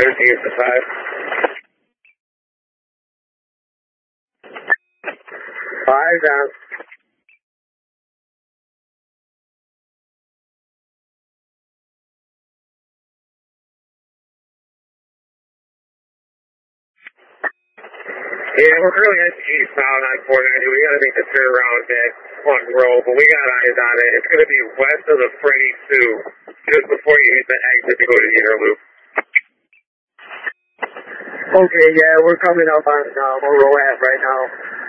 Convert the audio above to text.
13 to 5. 5 down. Yeah, we're currently at eastbound on 490. We got to make the turn around at one row, but we got eyes on it. It's going to be west of the Freddy 2, just before you hit the exit to go to the inner loop. Okay, yeah, we're coming up on where we're at right now.